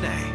today.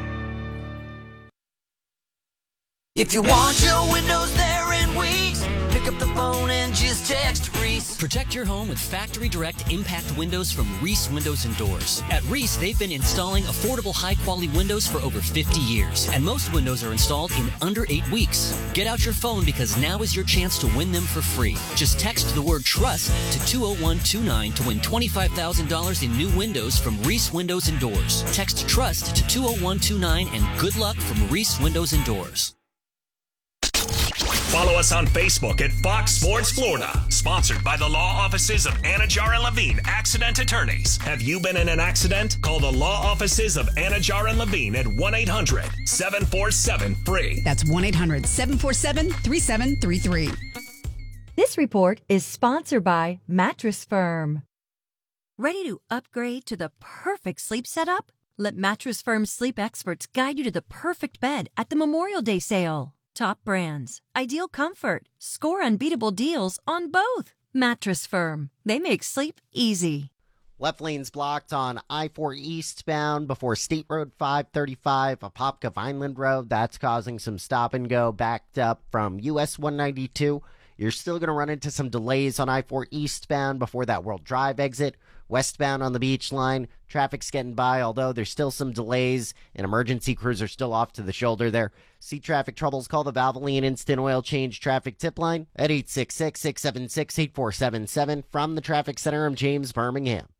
If you want your windows there in weeks, pick up the phone and just text Reese. Protect your home with Factory Direct Impact Windows from Reese Windows and Doors. At Reese, they've been installing affordable, high-quality windows for over 50 years, and most windows are installed in under 8 weeks. Get out your phone because now is your chance to win them for free. Just text the word TRUST to 20129 to win $25,000 in new windows from Reese Windows and Doors. Text TRUST to 20129 and good luck from Reese Windows and Doors. Follow us on Facebook at Fox Sports Florida. Sponsored by the law offices of Anajar and Levine, Accident Attorneys. Have you been in an accident? Call the law offices of Anajar and Levine at 1-800-747-FREE. That's 1-800-747-3733. This report is sponsored by Mattress Firm. Ready to upgrade to the perfect sleep setup? Let Mattress Firm's sleep experts guide you to the perfect bed at the Memorial Day sale. Top brands, ideal comfort, score unbeatable deals on both. Mattress Firm. They make sleep easy. Left lane's blocked on I-4 eastbound before State Road 535, Apopka Vineland Road. That's causing some stop and go backed up from US 192. You're still going to run into some delays on I-4 eastbound before that World Drive exit. Westbound on the beach line, traffic's getting by, although there's still some delays, and emergency crews are still off to the shoulder there. See traffic troubles, call the Valvoline Instant Oil Change Traffic Tip Line at 866-676-8477. From the Traffic Center, I'm James Birmingham.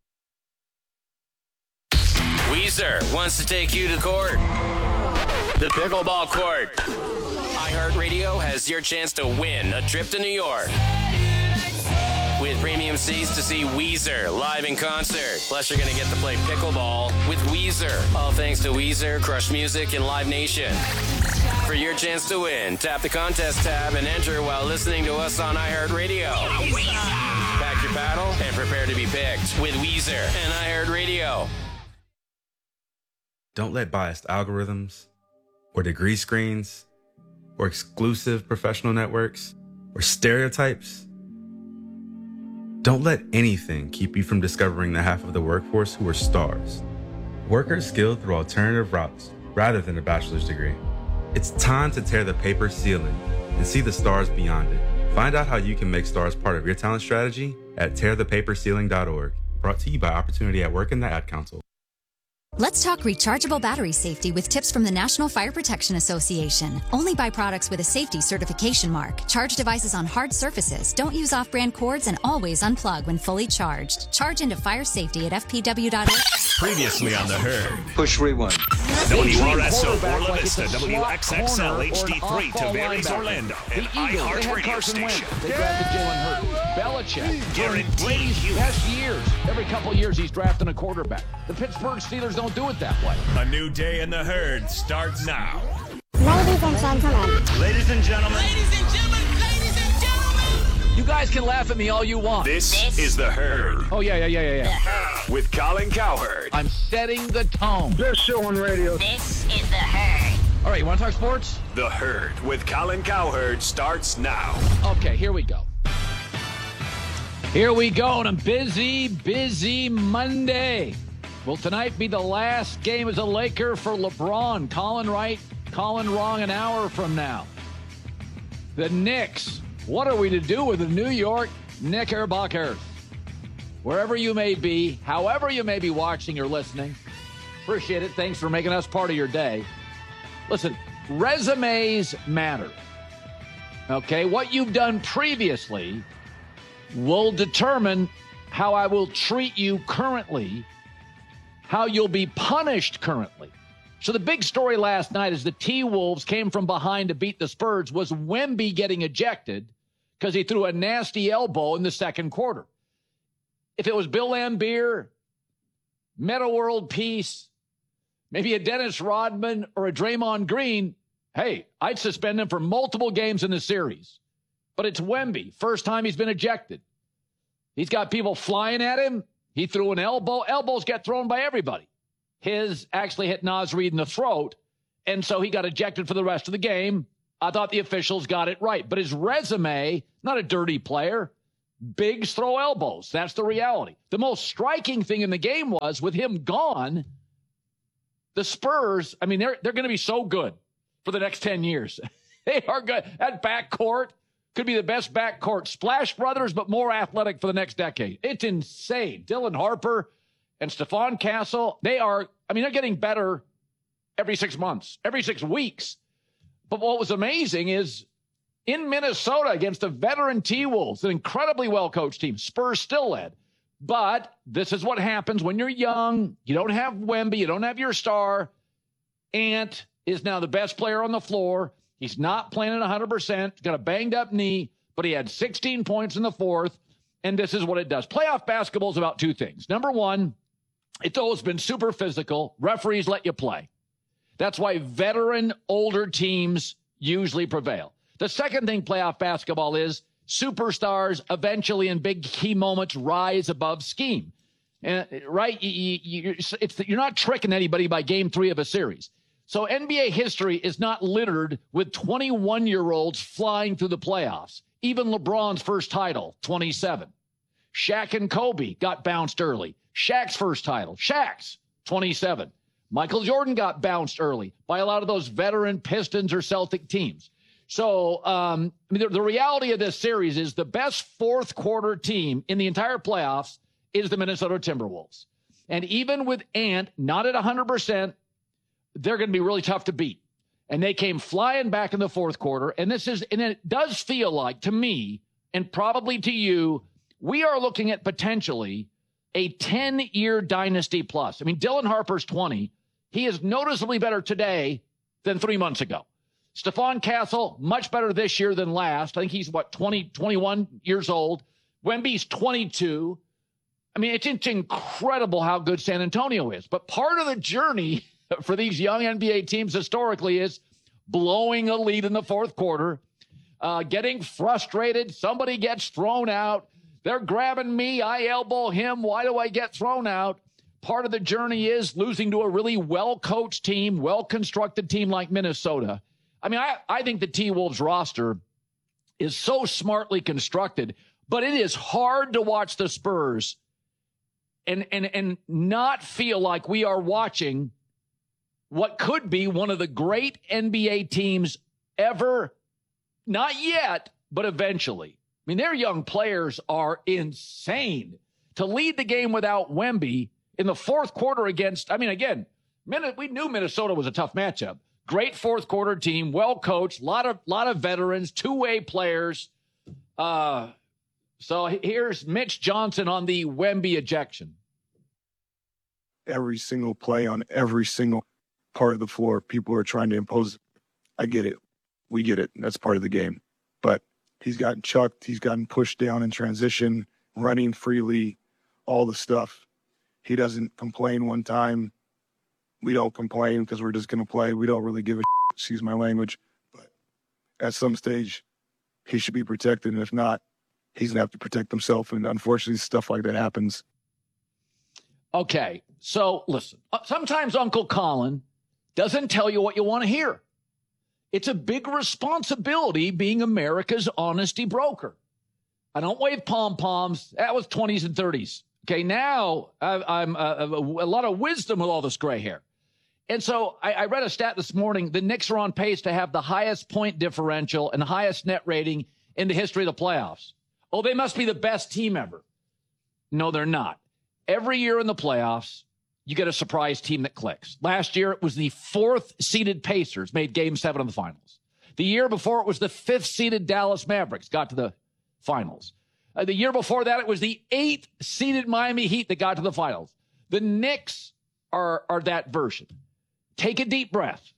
Weezer wants to take you to court. The pickleball court. iHeartRadio has your chance to win a trip to New York. With premium seats to see Weezer live in concert. Plus, you're going to get to play pickleball with Weezer. All thanks to Weezer, Crush Music, and Live Nation. For your chance to win, tap the contest tab and enter while listening to us on iHeartRadio. Pack your paddle and prepare to be picked with Weezer and iHeartRadio. Don't let biased algorithms or degree screens or exclusive professional networks or stereotypes. Don't let anything keep you from discovering the half of the workforce who are stars. Workers skilled through alternative routes rather than a bachelor's degree. It's time to tear the paper ceiling and see the stars beyond it. Find out how you can make stars part of your talent strategy at tearthepaperceiling.org. Brought to you by Opportunity at Work and the Ad Council. Let's talk rechargeable battery safety with tips from the National Fire Protection Association. Only buy products with a safety certification mark. Charge devices on hard surfaces. Don't use off-brand cords and always unplug when fully charged. Charge into fire safety at fpw.org. Previously on The Herd. Push rewind. WRSO Orla Vista, WXXL HD3 Tavares Orlando, and iHeart Radio Station. They drafted Jalen Hurts. Belichick, Guaranteed best years. Every couple years he's drafting a quarterback. The Pittsburgh Steelers don't do it that way. A new day in The Herd starts now. Ladies and gentlemen. Ladies and gentlemen. Ladies and gentlemen, ladies and gentlemen. You guys can laugh at me all you want. This is The Herd. Oh, yeah. With Colin Cowherd. I'm setting the tone. Best show on radio. This is The Herd. All right, you want to talk sports? The Herd with Colin Cowherd starts now. Okay, here we go. Here we go on a busy Monday. Will tonight be the last game as a Laker for LeBron? Colin right, Colin wrong an hour from now. The Knicks. What are we to do with the New York Knickerbockers? Wherever you may be, however you may be watching or listening, appreciate it. Thanks for making us part of your day. Listen, resumes matter. Okay, what you've done previously will determine how I will treat you currently, how you'll be punished currently. So the big story last night is the T-Wolves came from behind to beat the Spurs was Wemby getting ejected because he threw a nasty elbow in the second quarter. If it was Bill Laimbeer, Metta World Peace, maybe a Dennis Rodman or a Draymond Green, hey, I'd suspend him for multiple games in the series. But it's Wemby. First time he's been ejected. He's got people flying at him. He threw an elbow. Elbows get thrown by everybody. His actually hit Naz Reid in the throat, and so he got ejected for the rest of the game. I thought the officials got it right. But his resume, not a dirty player. Bigs throw elbows. That's the reality. The most striking thing in the game was, with him gone, The Spurs, I mean, they're going to be so good for the next 10 years. They are good. That backcourt could be the best backcourt. Splash Brothers, but more athletic for the next decade. It's insane. Dylan Harper and Stephon Castle, they're getting better every 6 months, every 6 weeks. But what was amazing is in Minnesota against the veteran T-Wolves, an incredibly well-coached team, Spurs still led. But this is what happens when you're young. You don't have Wemby. You don't have your star. Ant is now the best player on the floor. He's not playing at 100%. Got a banged-up knee, but he had 16 points in the fourth, and this is what it does. Playoff basketball is about 2 things. Number one, it's always been super physical. Referees let you play. That's why veteran, older teams usually prevail. The second thing playoff basketball is, superstars eventually in big key moments rise above scheme. Right? You're not tricking anybody by game 3 of a series. So NBA history is not littered with 21-year-olds flying through the playoffs. Even LeBron's first title, 27. Shaq and Kobe got bounced early. Shaq's first title, Shaq's 27. Michael Jordan got bounced early by a lot of those veteran Pistons or Celtic teams. So the reality of this series is the best fourth quarter team in the entire playoffs is the Minnesota Timberwolves. And even with Ant not at 100%, they're going to be really tough to beat. And they came flying back in the fourth quarter. And it does feel like, to me, and probably to you, we are looking at potentially a 10-year dynasty plus. I mean, Dylan Harper's 20. He is noticeably better today than 3 months ago. Stephon Castle, much better this year than last. I think he's, 21 years old. Wemby's 22. I mean, it's incredible how good San Antonio is. But part of the journey for these young NBA teams historically is blowing a lead in the fourth quarter, getting frustrated. Somebody gets thrown out. They're grabbing me. I elbow him. Why do I get thrown out? Part of the journey is losing to a really well-coached team, well-constructed team like Minnesota. I mean, I think the T-Wolves roster is so smartly constructed, but it is hard to watch the Spurs and not feel like we are watching what could be one of the great NBA teams ever. Not yet, but eventually. I mean, their young players are insane. To lead the game without Wemby in the fourth quarter against, we knew Minnesota was a tough matchup. Great fourth quarter team, well coached, lot of veterans, two-way players. So here's Mitch Johnson on the Wemby ejection. Every single play on every single part of the floor, people are trying to impose. I get it. We get it. That's part of the game. But he's gotten chucked. He's gotten pushed down in transition, running freely, all the stuff. He doesn't complain one time. We don't complain because we're just going to play. We don't really give a shit, excuse my language. But at some stage, he should be protected. And if not, he's going to have to protect himself. And unfortunately, stuff like that happens. Okay, so listen. Sometimes Uncle Colin doesn't tell you what you want to hear. It's a big responsibility being America's honesty broker. I don't wave pom-poms. That was 20s and 30s. Okay, now I'm a lot of wisdom with all this gray hair. And so I read a stat this morning. The Knicks are on pace to have the highest point differential and the highest net rating in the history of the playoffs. Oh, they must be the best team ever. No, they're not. Every year in the playoffs, you get a surprise team that clicks. Last year, it was the 4th-seeded Pacers made Game 7 of the finals. The year before, it was the 5th-seeded Dallas Mavericks got to the finals. The year before that, it was the 8th-seeded Miami Heat that got to the finals. The Knicks are that version. Take a deep breath.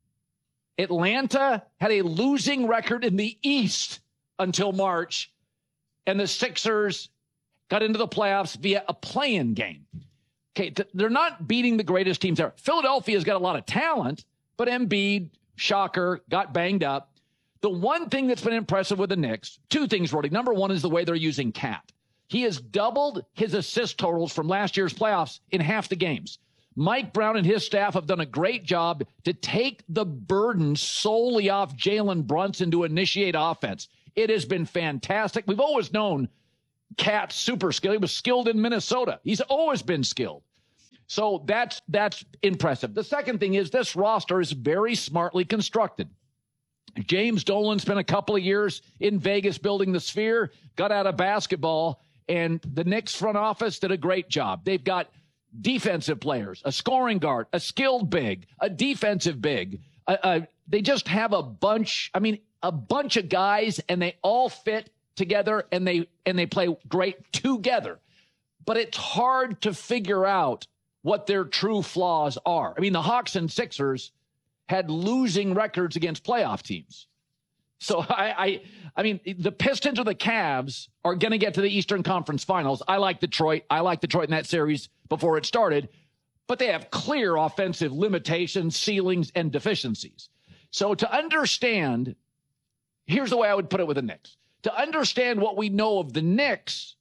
Atlanta had a losing record in the East until March, and the Sixers got into the playoffs via a play-in game. Okay, they're not beating the greatest teams ever. Philadelphia's got a lot of talent, but Embiid, shocker, got banged up. The one thing that's been impressive with the Knicks, 2 things, Roddy. Number one is the way they're using Cat. He has doubled his assist totals from last year's playoffs in half the games. Mike Brown and his staff have done a great job to take the burden solely off Jalen Brunson to initiate offense. It has been fantastic. We've always known Cat's super skill. He was skilled in Minnesota. He's always been skilled. So that's impressive. The second thing is this roster is very smartly constructed. James Dolan spent a couple of years in Vegas building the Sphere, got out of basketball, and the Knicks front office did a great job. They've got defensive players, a scoring guard, a skilled big, a defensive big. They just have a bunch of guys, and they all fit together, and they play great together. But it's hard to figure out what their true flaws are. I mean, the Hawks and Sixers had losing records against playoff teams. So, I mean, the Pistons or the Cavs are going to get to the Eastern Conference Finals. I like Detroit. In that series before it started. But they have clear offensive limitations, ceilings, and deficiencies. So to understand, here's the way I would put it with the Knicks. To understand what we know of the Knicks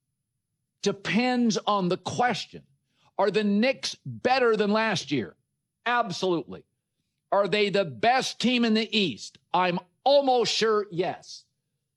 depends on the question. Are the Knicks better than last year? Absolutely. Are they the best team in the East? I'm almost sure yes.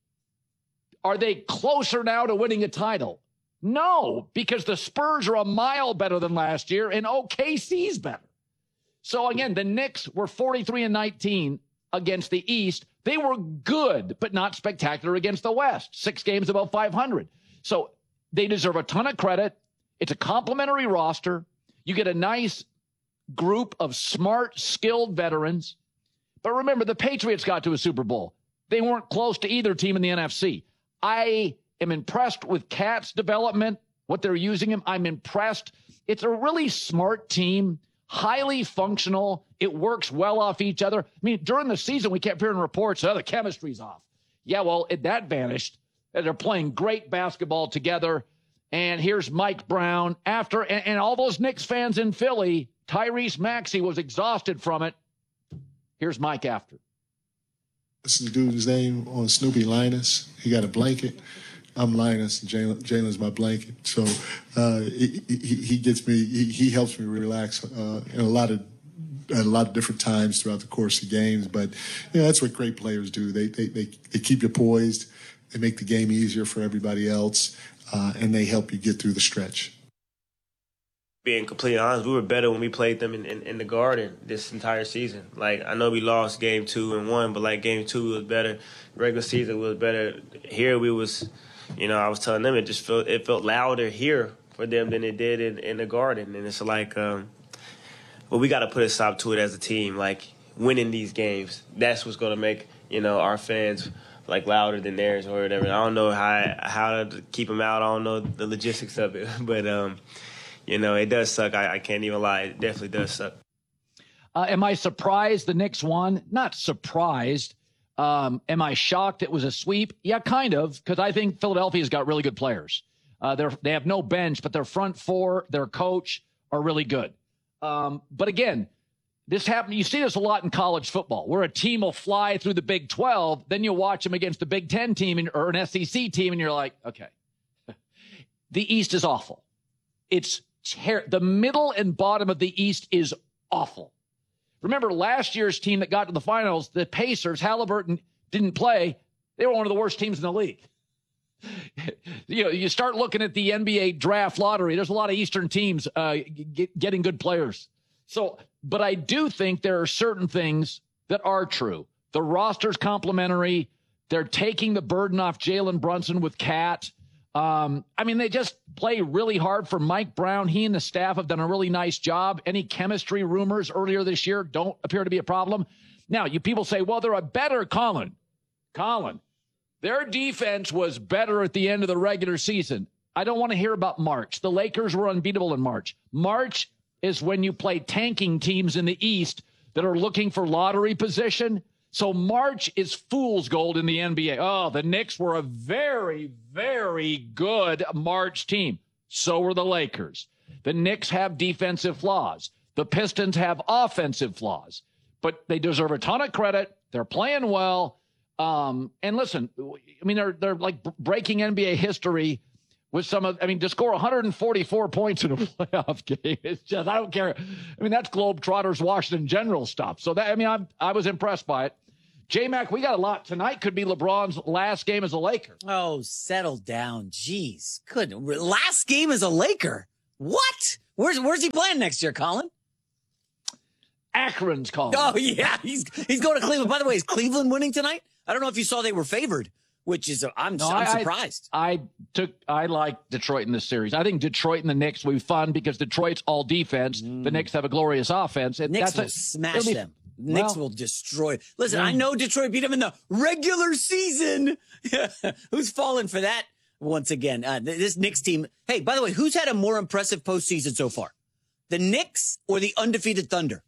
Are they closer now to winning a title? No, because the Spurs are a mile better than last year and OKC's better. So again, the Knicks were 43-19 against the East. They were good, but not spectacular against the West. 6 games above 500. So they deserve a ton of credit. It's a complimentary roster. You get a nice group of smart, skilled veterans. But remember, the Patriots got to a Super Bowl. They weren't close to either team in the NFC. I am impressed with Cat's development, what they're using him. I'm impressed. It's a really smart team, highly functional. It works well off each other. I mean, during the season, we kept hearing reports, the chemistry's off. Yeah, well, that vanished. They're playing great basketball together. And here's Mike Brown after, and all those Knicks fans in Philly, Tyrese Maxey was exhausted from it. Here's Mike after. This is the dude's name on Snoopy, Linus. He got a blanket. I'm Linus, and Jalen's my blanket. So he gets me. He helps me relax in a lot of different times throughout the course of games. But that's what great players do. They keep you poised. They make the game easier for everybody else, and they help you get through the stretch. Being completely honest, we were better when we played them in the Garden this entire season. Like, I know we lost game 2 and 1, but like game 2 was better. Regular season was better. Here we was, I was telling them it felt louder here for them than it did in the Garden. And it's like, we got to put a stop to it as a team. Like, winning these games, that's what's going to make, our fans like louder than theirs or whatever. I don't know how to keep them out. I don't know the logistics of it, but it does suck. I can't even lie. It definitely does suck. Am I surprised the Knicks won? Not surprised. Am I shocked it was a sweep? Yeah, kind of, because I think Philadelphia's got really good players. They have no bench, but their front four, their coach, are really good. But again, this happened. You see this a lot in college football, where a team will fly through the Big 12, then you watch them against a Big 10 team or an SEC team, and you're like, okay, the East is awful. It's the middle and bottom of the East is awful. Remember last year's team that got to the finals, the Pacers, Halliburton didn't play. They were one of the worst teams in the league. You start looking at the NBA draft lottery. There's a lot of Eastern teams getting good players. But I do think there are certain things that are true. The roster's complimentary. They're taking the burden off Jalen Brunson with Cat. They just play really hard for Mike Brown. He and the staff have done a really nice job. Any chemistry rumors earlier this year don't appear to be a problem. Now, you people say, well, they're a better Colin. Their defense was better at the end of the regular season. I don't want to hear about March. The Lakers were unbeatable in March. March is when you play tanking teams in the East that are looking for lottery position. So March is fool's gold in the NBA. Oh, the Knicks were a very, very good March team. So were the Lakers. The Knicks have defensive flaws. The Pistons have offensive flaws. But they deserve a ton of credit. They're playing well. And listen, they're like breaking NBA history with to score 144 points in a playoff game. It's just, I don't care. That's Globetrotters, Washington General stuff. So I was impressed by it. J-Mac, we got a lot. Tonight could be LeBron's last game as a Laker. Oh, settle down. Jeez. Last game as a Laker? What? Where's he playing next year, Colin? Akron's calling. Oh, yeah. He's going to Cleveland. By the way, is Cleveland winning tonight? I don't know if you saw they were favored, which is I'm surprised. I like Detroit in this series. I think Detroit and the Knicks will be fun because Detroit's all defense. The Knicks have a glorious offense. Knicks will smash them. Knicks will destroy. Listen, I know Detroit beat them in the regular season. Who's falling for that once again? This Knicks team. Hey, by the way, who's had a more impressive postseason so far? The Knicks or the undefeated Thunder?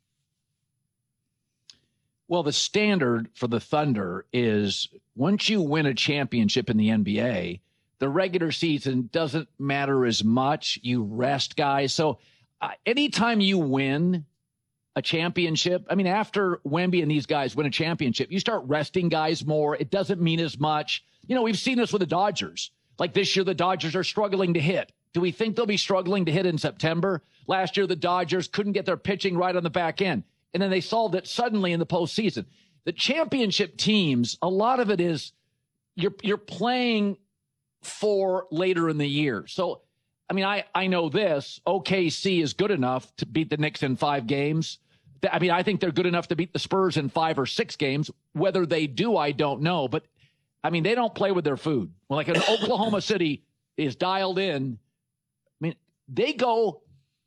Well, the standard for the Thunder is once you win a championship in the NBA, the regular season doesn't matter as much. You rest guys. So anytime you win a championship, I mean, after Wemby and these guys win a championship, you start resting guys more. It doesn't mean as much. You know, we've seen this with the Dodgers. Like this year, the Dodgers are struggling to hit. Do we think they'll be struggling to hit in September? Last year, the Dodgers couldn't get their pitching right on the back end. And then they solved it suddenly in the postseason. The championship teams, a lot of it is you're playing for later in the year. So, I mean, I know this. OKC is good enough to beat the Knicks in 5 games. I mean, I think they're good enough to beat the Spurs in 5 or 6 games. Whether they do, I don't know. But, I mean, they don't play with their food. Well, like in Oklahoma City is dialed in. I mean, they go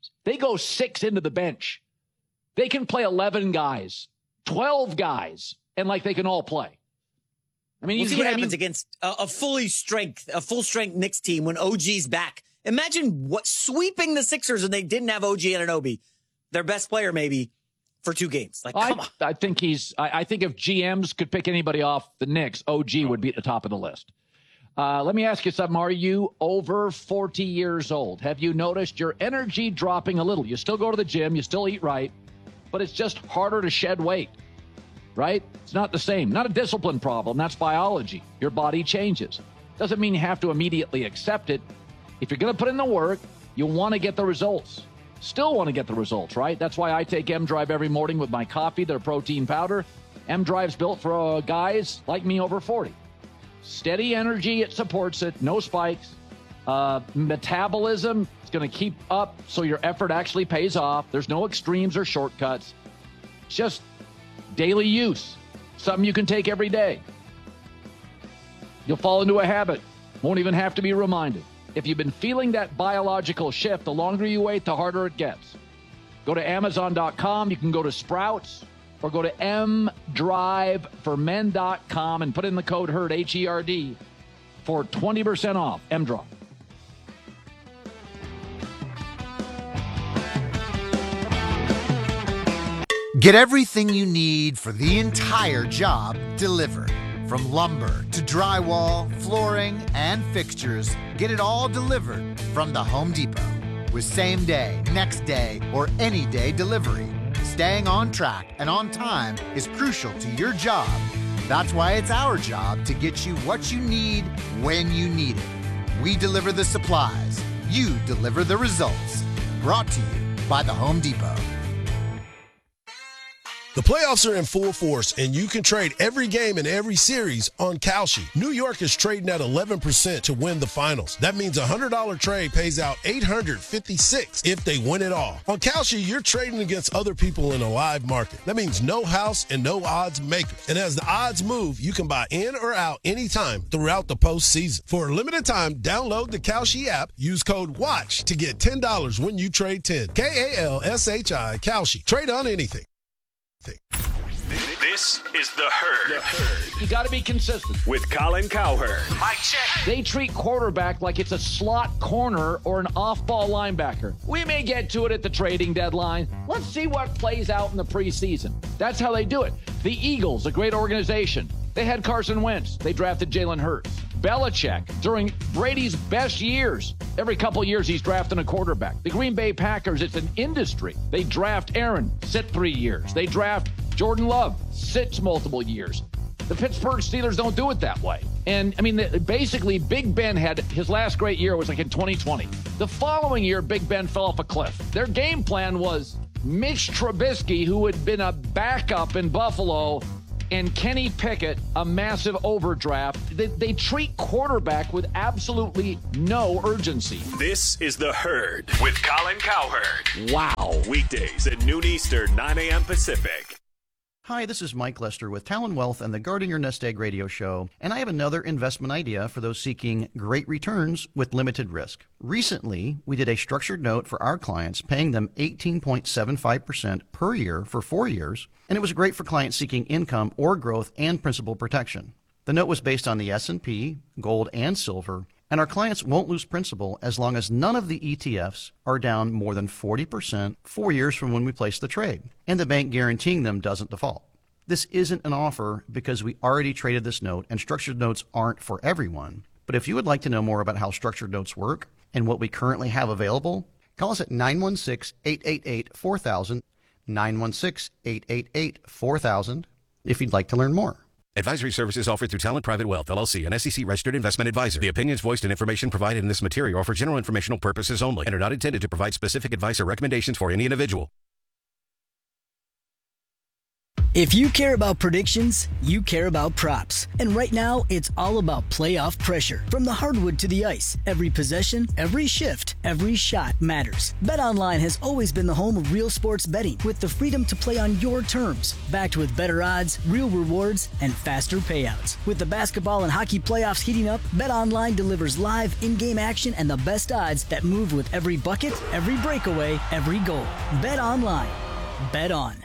6 into the bench. They can play 11 guys, 12 guys, and like they can all play. I mean, we'll see what happens against a full strength Knicks team when OG's back. Imagine sweeping the Sixers and they didn't have OG Anunoby, their best player maybe, for 2 games. Like, come on. I think if GMs could pick anybody off the Knicks, OG would be at the top of the list. Let me ask you something. Are you over 40 years old? Have you noticed your energy dropping a little? You still go to the gym, you still eat right, but it's just harder to shed weight, right? It's not the same. Not a discipline problem. That's biology. Your body changes. Doesn't mean you have to immediately accept it. If you're going to put in the work, you want to get the results. Still want to get the results, right? That's why I take M-Drive every morning with my coffee, their protein powder. M-Drive's built for guys like me over 40. Steady energy, it supports it, no spikes. Metabolism is going to keep up so your effort actually pays off. There's no extremes or shortcuts. It's just daily use, something you can take every day. You'll fall into a habit, won't even have to be reminded. If you've been feeling that biological shift, the longer you wait, the harder it gets. Go to Amazon.com. You can go to Sprouts or go to mdriveformen.com and put in the code HERD, H-E-R-D, for 20% off. M-Drive. Get everything you need for the entire job delivered. From lumber to drywall, flooring, and fixtures, get it all delivered from the Home Depot. With same day, next day, or any day delivery, staying on track and on time is crucial to your job. That's why it's our job to get you what you need when you need it. We deliver the supplies. You deliver the results. Brought to you by the Home Depot. The playoffs are in full force, and you can trade every game in every series on Kalshi. New York is trading at 11% to win the finals. That means a $100 trade pays out $856 if they win it all. On Kalshi, you're trading against other people in a live market. That means no house and no odds makers. And as the odds move, you can buy in or out anytime throughout the postseason. For a limited time, download the Kalshi app. Use code WATCH to get $10 when you trade 10. Kalshi, Kalshi. Trade on anything. This is The Herd. You got to be consistent. With Colin Cowherd. Mike check. They treat quarterback like it's a slot corner or an off-ball linebacker. We may get to it at the trading deadline. Let's see what plays out in the preseason. That's how they do it. The Eagles, a great organization. They had Carson Wentz. They drafted Jalen Hurts. Belichick, during Brady's best years, every couple years he's drafting a quarterback. The Green Bay Packers, it's an industry. They draft Aaron, sit 3 years. They draft Jordan Love, sits multiple years. The Pittsburgh Steelers don't do it that way. And, I mean, basically, Big Ben had his last great year was like in 2020. The following year, Big Ben fell off a cliff. Their game plan was Mitch Trubisky, who had been a backup in Buffalo, and Kenny Pickett a massive overdraft. They treat quarterback with absolutely no urgency. This is The Herd with Colin Cowherd. Wow. Weekdays at noon Eastern, 9 a.m. Pacific. Hi, this is Mike Lester with Talon Wealth and the Guarding Your Nest Egg radio show, and I have another investment idea for those seeking great returns with limited risk. Recently, we did a structured note for our clients, paying them 18.75% per year for 4 years, and it was great for clients seeking income or growth and principal protection. The note was based on the S&P, gold, and silver, and our clients won't lose principal as long as none of the ETFs are down more than 40% 4 years from when we placed the trade, and the bank guaranteeing them doesn't default. This isn't an offer because we already traded this note, and structured notes aren't for everyone. But if you would like to know more about how structured notes work and what we currently have available, call us at 916-888-4000, 916-888-4000, if you'd like to learn more. Advisory services offered through Talent Private Wealth, LLC, an SEC-registered investment advisor. The opinions voiced and information provided in this material are for general informational purposes only and are not intended to provide specific advice or recommendations for any individual. If you care about predictions, you care about props. And right now, it's all about playoff pressure. From the hardwood to the ice, every possession, every shift, every shot matters. BetOnline has always been the home of real sports betting, with the freedom to play on your terms. Backed with better odds, real rewards, and faster payouts. With the basketball and hockey playoffs heating up, BetOnline delivers live in-game action and the best odds that move with every bucket, every breakaway, every goal. BetOnline. Bet on.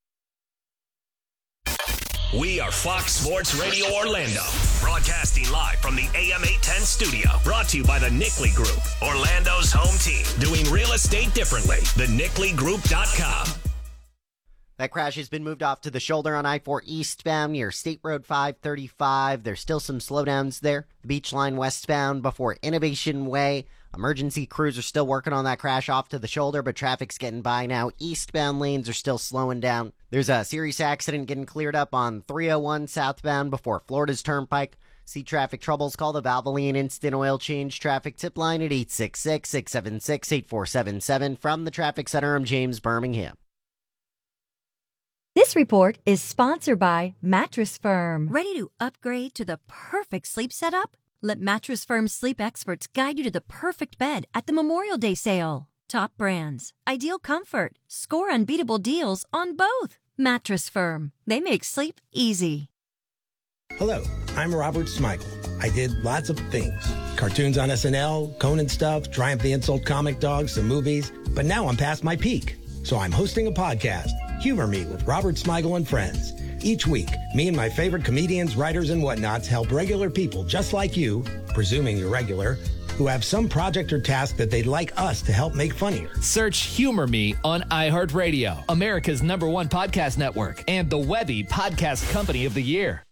We are Fox Sports Radio Orlando, broadcasting live from the AM 810 studio. Brought to you by the Nickley Group, Orlando's home team, doing real estate differently. TheNickleyGroup.com. That crash has been moved off to the shoulder on I-4 eastbound near State Road 535. There's still some slowdowns there. The Beach Line westbound before Innovation Way. Emergency crews are still working on that crash off to the shoulder, but traffic's getting by now. Eastbound lanes are still slowing down. There's a serious accident getting cleared up on 301 southbound before Florida's Turnpike. See traffic troubles, call the Valvoline Instant Oil Change traffic tip line at 866-676-8477. From the Traffic Center, I'm James Birmingham. This report is sponsored by Mattress Firm. Ready to upgrade to the perfect sleep setup? Let Mattress Firm's sleep experts guide you to the perfect bed at the Memorial Day sale. Top brands, ideal comfort, score unbeatable deals on both. Mattress Firm. They make sleep easy. Hello, I'm Robert Smigel. I did lots of things. Cartoons on SNL, Conan stuff, Triumph the Insult comic dogs, some movies. But now I'm past my peak. So I'm hosting a podcast, Humor Me with Robert Smigel and Friends. Each week, me and my favorite comedians, writers, and whatnots help regular people just like you, presuming you're regular, who have some project or task that they'd like us to help make funnier. Search Humor Me on iHeartRadio, America's #1 podcast network, and the Webby Podcast Company of the Year.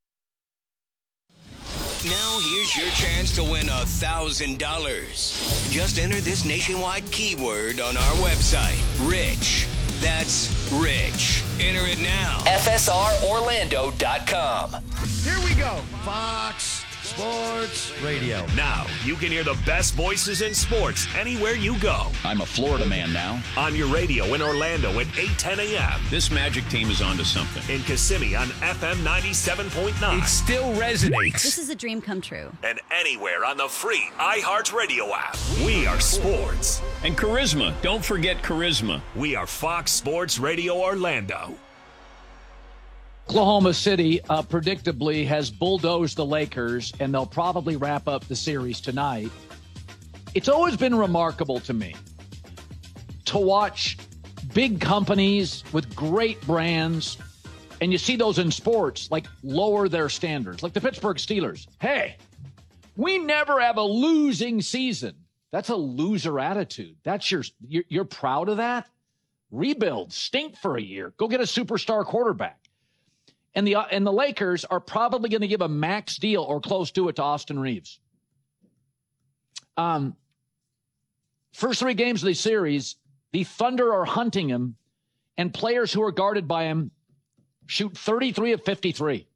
Now here's your chance to win $1,000. Just enter this nationwide keyword on our website, Rich. That's Rich. Enter it now. FSROrlando.com. Here we go. Fox Sports Radio. Now, you can hear the best voices in sports anywhere you go. I'm a Florida man now. On your radio in Orlando at 8:10 a.m. This Magic team is onto something. In Kissimmee on FM 97.9. It still resonates. This is a dream come true. And anywhere on the free iHeartRadio app. We are sports. And charisma. Don't forget charisma. We are Fox Sports Radio Orlando. Oklahoma City, predictably, has bulldozed the Lakers, and they'll probably wrap up the series tonight. It's always been remarkable to me to watch big companies with great brands, and you see those in sports, like lower their standards, like the Pittsburgh Steelers. Hey, we never have a losing season. That's a loser attitude. That's you're proud of that? Rebuild, stink for a year. Go get a superstar quarterback. And the Lakers are probably going to give a max deal or close to it to Austin Reeves. First 3 games of the series, the Thunder are hunting him, and players who are guarded by him shoot 33 of 53.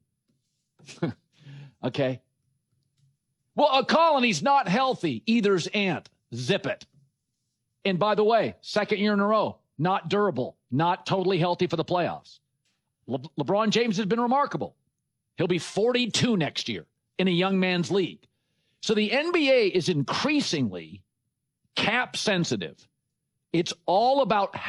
Okay. Well, Colin, he's not healthy. Either's Ant. Zip it. And by the way, second year in a row, not durable, not totally healthy for the playoffs. LeBron James has been remarkable. He'll be 42 next year in a young man's league. So the NBA is increasingly cap sensitive. It's all about